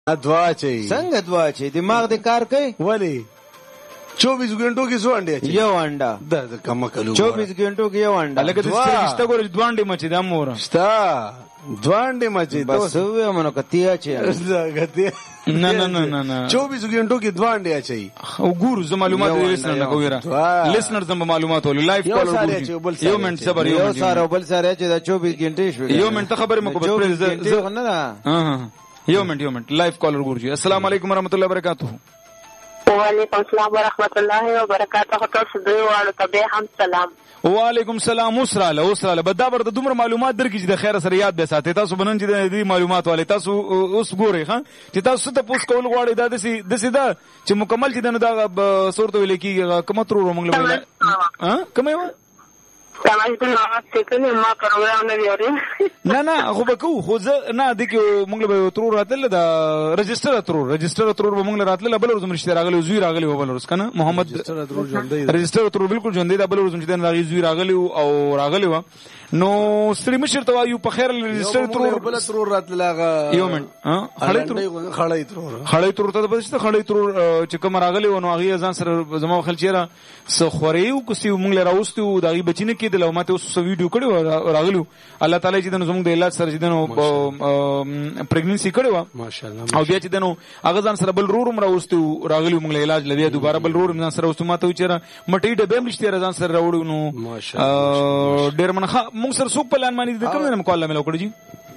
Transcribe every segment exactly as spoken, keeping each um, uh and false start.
دعا چي څنګه دعا چي دماغ دې کار کوي ولی چوبیس غنټو کې څو انډه چي یو انډه د کم کلو چوبیس غنټو کې یو انډه لکه د ستګشته ګور دوانډې مچ د امور شتا دوانډې مچ بس وې مونږ کتیا چي غتیا نه نه نه نه نه چوبیس غنټو کې دوانډې اچي وګورو زه معلومات لیسنر نه کویرا لیسنر زم معلومات ول لایف کال یو منټ صبر یو سره بل سره چې دا چوبیس غنټې شو یو منټ خبره مکو بس زه نه ها یو منټ یو منټ لایف کالر ګورجی السلام علیکم ورحمۃ اللہ وبرکاتہ. وعلیکم السلام ورحمۃ اللہ وبرکاتہ. تاسو دوی والو ته به هم سلام. وعلیکم السلام. وسراله وسراله بدا بر د دومره معلومات درکې چې د خیر سره یاد به ساتي. تاسو بنن چې د دې معلومات والے تاسو اوس ګورئ ها چې تاسو ته پوس کول غواړئ دا دسي دسي دا چې مکمل چې دا صورت ویل کیږي کومه تر موږ له ها کومه و تاسو ته نو څنګه ما پروګرام نه لري نه نه خو به کو خو زه نه د کې موږ به تر راتل دا رجستر تر رجستر تر موږ له راتل بل ورځ مرشته راغلی زوی راغلی و بل ورځ کنه محمد رجستر تر بالکل ژوندې دا بل ورځ چې دا راغی زوی راغلی او راغلی و نو ستړي مشر ته وایو په خیر رجستر تر بل تر راتل هغه یو منټ ها خړې تر خړې تر خړې تر ته بس ته خړې تر چې کوم راغلی و نو هغه ځان سره زمو خل چیرې سو خوريو کوسي موږ له راوستو دا غي بچینه کې د لوماته اوس ویډیو کړو راغلو الله تعالی چې د زموږ د علاج سره چې دنو پریګننسي کړو ماشاءالله او بیا چې دنو هغه ځان سره بل رورم راوستو راغلو موږ له علاج لوي دوباره بل رورم ځان سره واستو ماته چیرې مټی ډبه مشته ځان سره راوړو نو ماشاءالله ډیر منخه موږ سره سو پلان باندې د کوم نه کول مې وکړی جی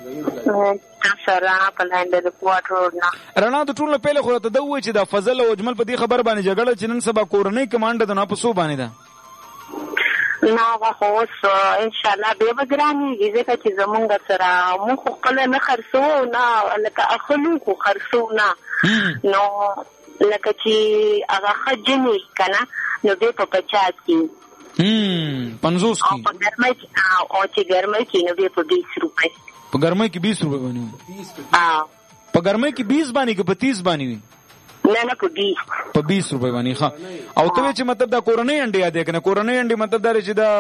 سره پلان د کوارټر نه رڼا د ټول په له خو ته دوی چې د فضل او اجمل په دې خبر باندې جګړه چې نن سبا کورنۍ کمانډ د نه په سو باندې ده نه خو ان شاء الله به وګرانی ځکه چې زمونږ سره مو خو کله نه خرڅو نه لکه اخلو خو خرڅو نه نو لکه چې هغه خجنی کنه نو به په پچاس کې هم پنځوس کې او په ګرمۍ کې او چې ګرمۍ کې نو به په بیس روپۍ په ګرمۍ کې بیس روپۍ باندې اه په ګرمۍ کې بیس باندې کې په تیس باندې نه نه په بیس په بیس روپۍ باندې ښه او ته چې مطلب دا کورنۍ انډي یاد کنه کورنۍ انډي مطلب دا چې دا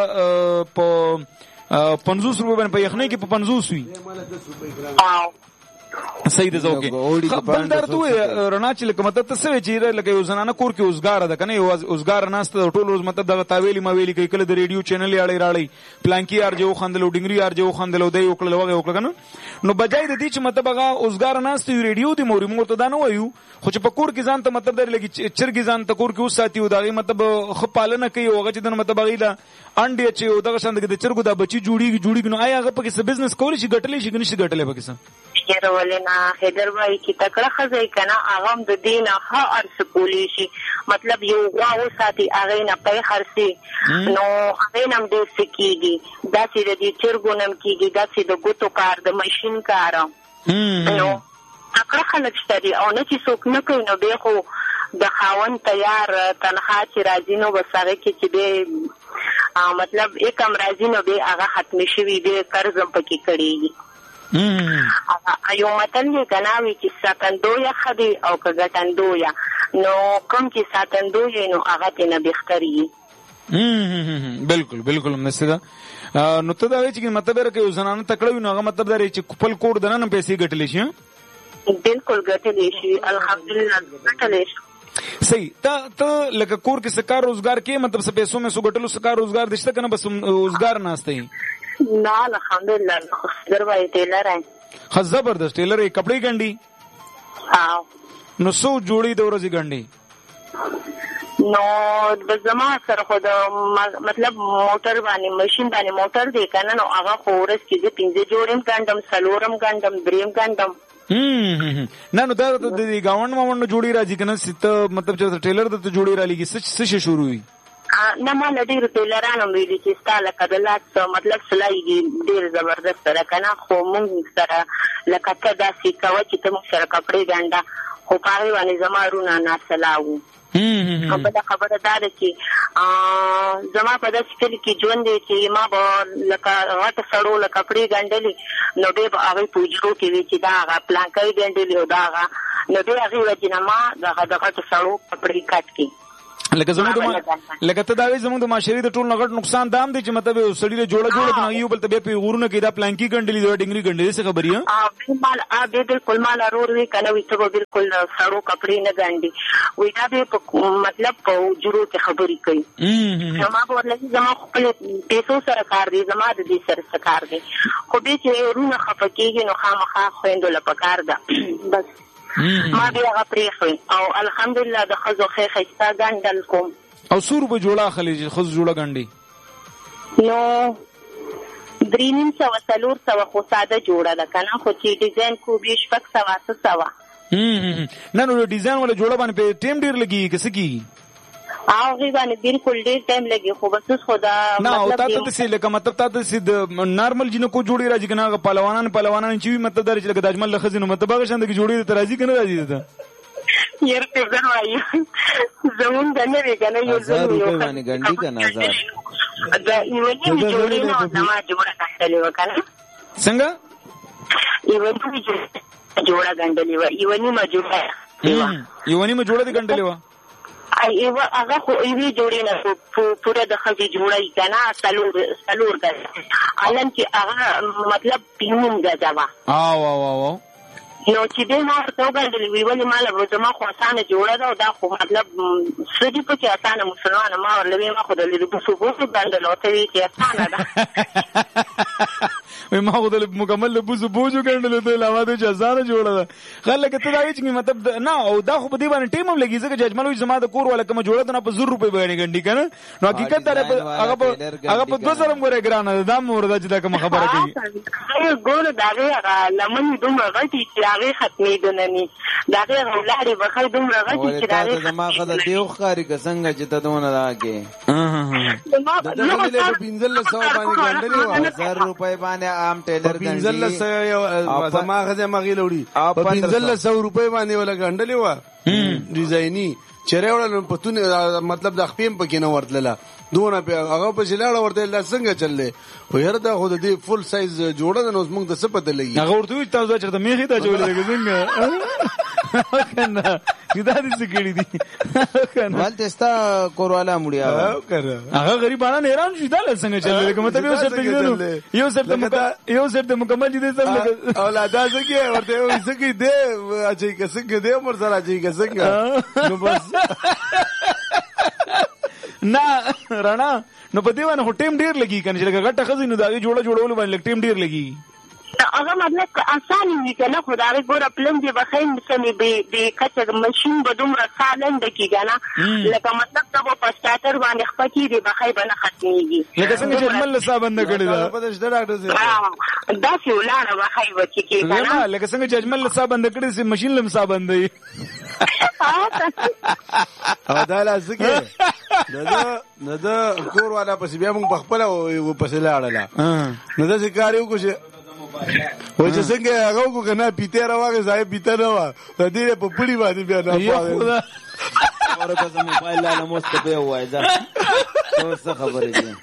په پنځوس روپۍ باندې په یخنۍ کې په پنځوس وي اه صحیح ده زوکه بل درته رڼا چې لکه مطلب ته څه چې لکه یو زنانه کور کې اوسګار ده کنه یو اوسګار ناشته ټول روز مطلب دا تاویلی ما ویلی کوي کله د ریډیو چینل یاړي راړي پلانکی ار جو خندلو ډنګري ار جو خندلو دی وکړل وغه وکړل کنه نو بجای د دې چې مطلب هغه اوسګار ناشته ریډیو دی موري مور ته دا نه وایو خو چې په کور کې ځان ته مطلب درې لګي چرګي ځان ته کور کې اوس ساتي او دا مطلب خ پالنه کوي هغه چې د مطلب غیلا انډي چې دغه شاند کې د چرګو دا بچي جوړیږي جوړیږي نو آیا هغه په کې بزنس کولی شي ګټلې شي کني شي ګټلې به کیسه چیرې ولنا هدر وای کی تکړه خزای کنه هغه د دین ها ارس کولی شي مطلب یو واو ساتي هغه نه په خرسي نو هغه نم دې سکیږي دا چې د دې چرګو نم کیږي دا چې د ګوتو کار د ماشين کار نو تکړه خلک شته او نه چې څوک نه کوي نو به خو د خاون تیار تنخوا چې راځي نو بسره کې چې به مطلب یک ام راځي نو به هغه ختم شي به قرض پکې کړي ایو متن یې کناوي چې ساتندو یا خدي او کګټندو یا نو کوم چې ساتندو یې نو هغه ته نه بهتري بالکل بالکل نسدا نو ته دا وایي چې مطلب راکې زنانه تکړه نو هغه مطلب دا چې خپل کوډ دنه پیسې ګټلې شي بالکل ګټلې شي الحمدلله ګټلې شي صحیح تا ته لکه کور کې سکار روزګار کې مطلب څه پیسو مې سو ګټلو سکار روزګار دشته کنه بس روزګار نهسته نه الحمدلله دروازه ټیلر ہے خ زبردست ټیلر یې کپڑے ګنډي ها نو سو جوړي د ورځې ګنډي نو د زما سره خو د مطلب موټر باندې ماشين باندې موټر دی کنه نو هغه خورس کې پنځه جوړم ګنډم سلورم ګنډم دریم ګنډم هم نه نو دا د گاوند ماوند جوړي راځي کنه ست مطلب چې ټیلر د جوړي را لګي څه څه شروع وي نه ما لډیر ټیلرانو ویلي چې ستاله کدلات مطلب سلای دی ډیر زبردست سره کنه خو مونږ سره لکه ته داسې کوي چې ته مونږ سره کپڑے ګنډا خو پاره باندې زمارونه نه سلاو خبره خبره دا ده چې زما په داسې کلی کې ژوند دی چې ما به لکه غټ سړو لکه کپڑے ګنډلې نو به هغه پوجرو کې وی چې دا هغه پلانکای ګنډلې او دا هغه نو به هغه وجنه ما دغه دغه سړو کپڑے کټ کې لکه زموږ د لکه تداوی زموږ د معاشري د ټول نغټ نقصان دام دی چې مطلب سړی له جوړه جوړه کنه یو بل ته به غورونه کې دا پلانکی ګنډلې دا ډنګري ګنډلې څه خبري ها مال ا به بالکل مال ضرور وی کنه وي ته بالکل سړو کپڑے نه ګنډي وی دا به مطلب په جوړو کې خبري کوي زما په ورلې زما خپل پیسو سره کار دی زما د دې سره کار دی خو به چې ورونه خفقېږي نو خامخا خويندو لپاره ده بس ما بیا غپریخوي او الحمدلله د خزو خې خستا ګندل کوم او سور به جوړه خلیج خز جوړه ګنډي نو درینم سو سلور سو خو ساده جوړه ده کنه خو چې ډیزاین کو بیش پک سوا سوا نه نو ډیزاین ولا جوړه باندې په ټیم ډیر لګي کس کی او غي باندې بالکل ډیر ټایم لګي خو بس خدا مطلب نه او تاسو لکه مطلب تاسو د نارمل جنو کو جوړي راځي کنه پهلوانان پهلوانان چې مطلب درځي لکه د اجمل لخزینو مطلب هغه شاند کې جوړي ته راځي کنه راځي ته ير په ځان وایي زمون د نه ویګنه یو زر روپے باندې ګنډي کنه زر دا یو نه جوړي نو ما جوړه کړلې وکړه څنګه یو نه جوړه ګنډلې و یو نه ما جوړه یو نه ما جوړه دي ګنډلې و ایو هغه خو ایوی جوړی نه پوره د خزي جوړی کنه سلور سلور غږ علم چې هغه مطلب پیوم غځوا او او او نو چې دې ما ورته وګڼل وی ولې مال ورته ما خو اسانه جوړه ده دا خو مطلب سړي په کې اسانه مسلمان ما ورلوي ما خو د لیدو په ثبوت باندې لوته وی چې اسانه ده وی ما خو د مکمل بوزو بوزو ګڼل ته علاوه د جزانه جوړه ده خلک ته دا چې مطلب نه او دا خو په دې باندې ټیم هم لګي ځکه ججمل وي زما د کور ولا کوم جوړه ده نه په زر روپے باندې ګڼډي کنه نو حقیقت دا هغه په هغه په دوه سره مګره ګرانه دا مورده چې دا کوم خبره کوي ګور دا هغه لمن دومره غټي چې هغه ختمې دنني دا هغه ولاري بخای دومره غټي چې دا هغه ما خدای دیو خاري څنګه چې ته دونه راکې ما په پنځل سو باندې ګڼډلې و زر روپے باندې عام ټیلر ګڼډي پنځل سو زما غزه مغي لوړي په پنځل سو روپے باندې ولا ګڼډلې و ډیزایني چیرې وړل پتون مطلب د خپیم پکې نه ورتله دونه په هغه په شلاړه ورته لا څنګه چللې و هر دا خو د دې فل سایز جوړه د نو موږ د سپته لګي هغه ورته تاسو چې د میخي ته جوړلې څنګه کنه دا دې څنګه دي کنه ولته ستا کوروالا مړیا کړه هغه غریبانه نه ایران شو دا څنګه چللې کوم ته یو سرته یو سرته یو سرته مکمل دي څنګه اولادا څنګه ورته یو څنګه دې اچي کسنګ دې مر سره اچي کسنګ نو بس نه رانا نو په دې باندې ټیم ډیر لګي کنه چې لکه غټه خزینو دا جوړه جوړول باندې ټیم ډیر لګي هغه مطلب آسان وي کنه خدای ګوره پلان دی بخین سمي به د کچه ماشين به دومره سالند کیږي لکه مطلب دا په سٹارټر باندې خپکی دی بخای باندې ختميږي لکه څنګه چې مل صاحب نه کړی دا په دې ډاکټر سي دا څه ولانه بخای وکی کیږي نه لکه څنګه چې مل صاحب نه کړی سي ماشين لم صاحب دی او دا لاسکه دا دا دا کور والا پس بیا موږ بخپل او پس لاړه نو دا ذکر یو کوشه و چې څنګه هغه کو کنه پیته راوغه ځای پیته نه و د دې په پړی باندې بیا نه پاره ورته زمو موبایل لاله موست په وای دا څه خبرې دي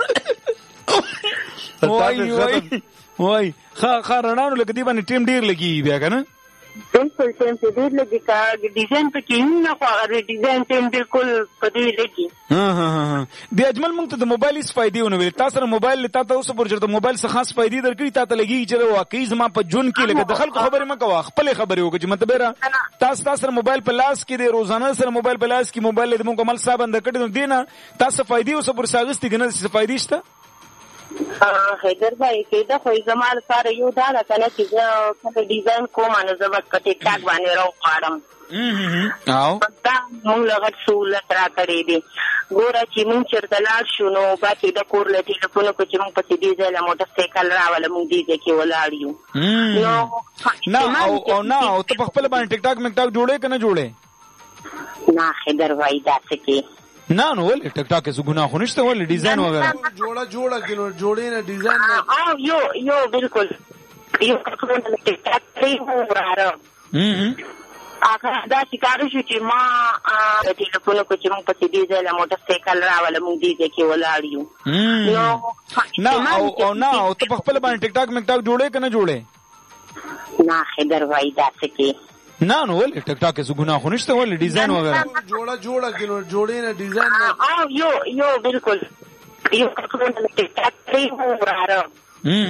وای وای وای خا خا رڼاونو لکه دی باندې ټیم ډیر لګي بیا کنه بالکل ټیم ته ډیر لګي کا ډیزاین په کې نه خو هغه ډیزاین ټیم بالکل په دې لګي ها ها ها د اجمل موږ ته د موبایل هیڅ فائدې ونه ویل تاسو سره موبایل لته تاسو پر چرته موبایل څخه خاص فائدې درکړي تاسو لګي چې واقعي زما په جون کې لګي د خلکو خبرې مکو خپل خبرې وکړي چې مطلب را تاسو تاسو سره موبایل په لاس کې د روزانه سره موبایل په لاس کې موبایل د مکمل صاحب اند کړي دینه تاسو فائدې اوس پر ساغستې کنه څه فائدې شته حیدر بھائی کېدا خو زمال سره یو دا کنه چې زه ډیزاین کوم نه زه بس کټ ټاک باندې راو قاړم او دا موږ لغت سہولت را کړې دي ګوره چې موږ چرته لاړ شو نو باقي د کور له ټلیفون کو چې موږ په دې ځای له موټر سایکل راول موږ دې کې ولاړ یو نو نه او او نه او ته په خپل باندې ټیک ټاک میک ټاک جوړې کنه جوړې نه حیدر بھائی دا څه کې نه نو ول ټک ټاک څه ګناه خو نشته ول ډیزاین وغیرہ جوړه جوړه کینو جوړې نه ډیزاین او یو یو بالکل یو څه نه ټک ټاک دی وراره هم هغه دا شکارو شو چې ما د ټلیفون کو چې موږ په دې ځای له موټر سایکل راول موږ دې کې ولاړ یو نو نه او او نه او ته په خپل باندې ټک ټاک میک ټاک جوړې کنه جوړې نه حیدر بھائی دا څه کې نه نو ولې ټک ټاک څه ګناه خو نشته ولې ډیزاین وغیرہ جوړه جوړه کینو جوړې نه ډیزاین او یو یو بالکل یو څه ټک ټاک پری وره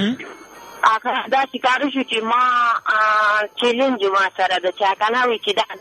هغه دا چې کار شو چې ما چیلنج ما سره د چا کنه وی چې دا